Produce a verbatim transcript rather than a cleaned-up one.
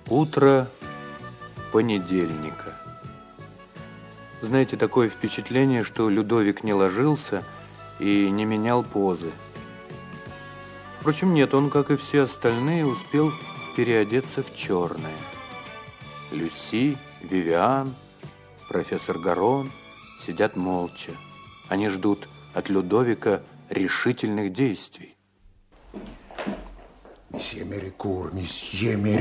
Утро понедельника. Знаете, такое впечатление, что Людовик не ложился и не менял позы. Впрочем, нет, он, как и все остальные, успел переодеться в черное. Люси, Вивиан, профессор Гарон сидят молча. Они ждут от Людовика решительных действий. Месье Мерикур, месье Мерикур.